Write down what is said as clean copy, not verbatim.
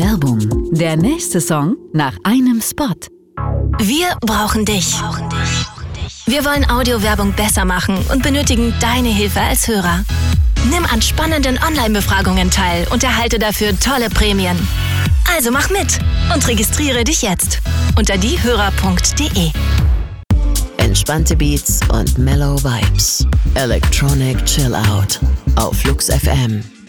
Werbung. Der nächste Song nach einem Spot. Wir brauchen dich. Wir wollen Audiowerbung besser machen und benötigen deine Hilfe als Hörer. Nimm an spannenden Online-Befragungen teil und erhalte dafür tolle Prämien. Also mach mit und registriere dich jetzt unter diehörer.de. Entspannte Beats und mellow Vibes. Electronic Chill Out auf Flux FM.